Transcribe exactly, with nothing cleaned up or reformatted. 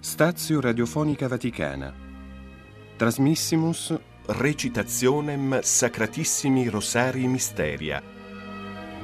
Stazio Radiofonica Vaticana. Trasmissimus recitationem Sacratissimi Rosarii Mysteria